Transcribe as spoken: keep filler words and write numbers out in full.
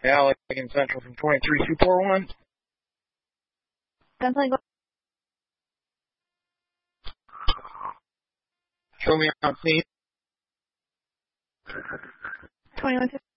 Allegan Central from twenty-three two four one. Gunplay, go. Show me on scene. twenty-one